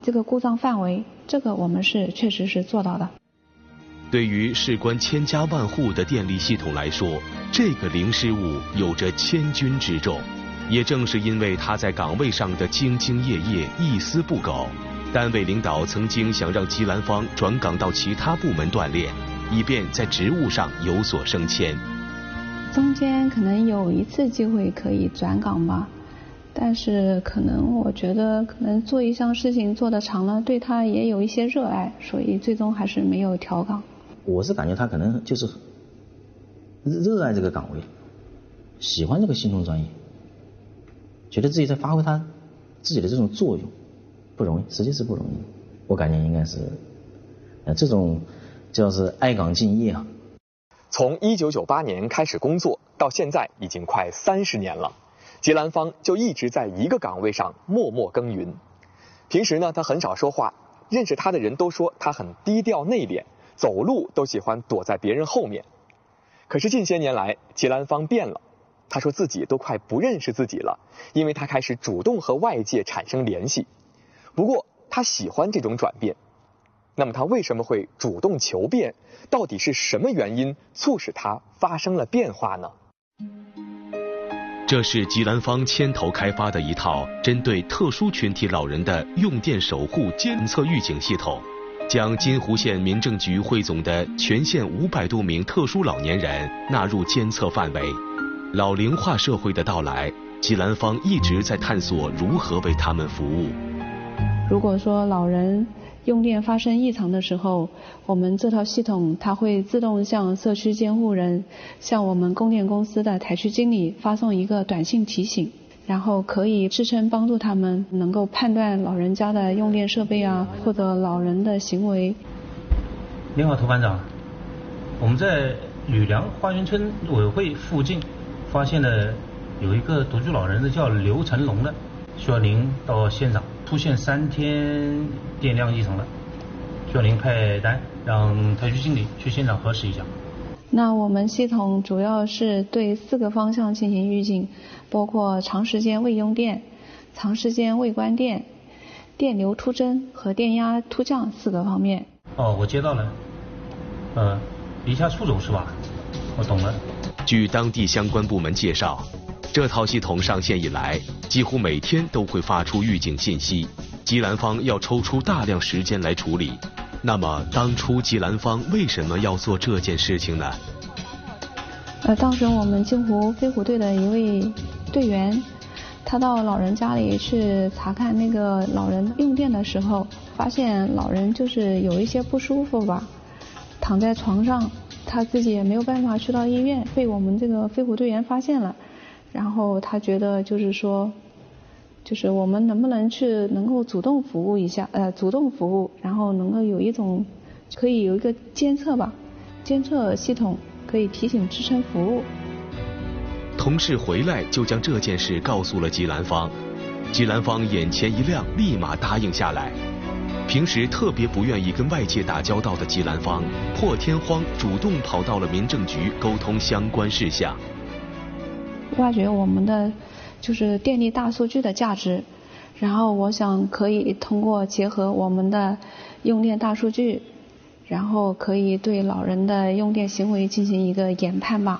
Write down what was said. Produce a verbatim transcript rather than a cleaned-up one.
这个故障范围，这个我们是确实是做到的。 对于事关千家万户的电力系统来说，这个零失误有着千钧之重。也正是因为他在岗位上的兢兢业业、一丝不苟，单位领导曾经想让吉兰芳转岗到其他部门锻炼，以便在职务上有所升迁。 中间可能有一次机会可以转岗吧，但是可能我觉得可能做一项事情做得长了，对他也有一些热爱，所以最终还是没有调岗。 我是感觉他可能就是热爱这个岗位，喜欢这个系统专业，觉得自己在发挥他自己的这种作用，不容易，实际是不容易。我感觉应该是，呃，这种叫是爱岗敬业啊。 从一九九八年开始工作到现在已经快三十年了，吉兰芳就一直在一个岗位上默默耕耘。平时呢，他很少说话，认识他的人都说他很低调内敛，走路都喜欢躲在别人后面。可是近些年来，吉兰芳变了。他说自己都快不认识自己了，因为他开始主动和外界产生联系。不过他喜欢这种转变。那么他为什么会主动求变？到底是什么原因促使他发生了变化呢？ 这是吉兰芳牵头开发的一套针对特殊群体老人的用电守护监测预警系统，将金湖县民政局汇总的全县五百多名特殊老年人纳入监测范围。老龄化社会的到来，吉兰芳一直在探索如何为他们服务。 如果说老人用电发生异常的时候，我们这套系统它会自动向社区监护人、向我们供电公司的台区经理发送一个短信提醒，然后可以支撑帮助他们能够判断老人家的用电设备啊，或者老人的行为。 您好，涂班长，我们在吕梁花园村委会附近发现了有一个独居老人的叫刘成龙的，需要您到现场。出现三天电量异常了，需要您派单让台区经理去现场核实一下。 那我们系统主要是对四个方向进行预警，包括长时间未用电、长时间未关电、电流突增和电压突降四个方面。 哦，我接到了，呃，离家出走是吧？我懂了。 据当地相关部门介绍，这套系统上线以来，几乎每天都会发出预警信息，吉兰芳要抽出大量时间来处理。那么当初吉兰芳为什么要做这件事情呢？ 呃，当时我们金湖飞虎队的一位队员，他到老人家里去查看那个老人用电的时候，发现老人就是有一些不舒服吧，躺在床上，他自己也没有办法去到医院，被我们这个飞虎队员发现了。然后他觉得就是说，就是我们能不能去能够主动服务一下，呃，主动服务，然后能够有一种可以有一个监测吧，监测系统可以提醒支撑服务。 同事回来就将这件事告诉了吉兰芳，吉兰芳眼前一亮，立马答应下来。平时特别不愿意跟外界打交道的吉兰芳，破天荒主动跑到了民政局沟通相关事项。 挖掘我们的就是电力大数据的价值，然后我想可以通过结合我们的用电大数据，然后可以对老人的用电行为进行一个研判吧。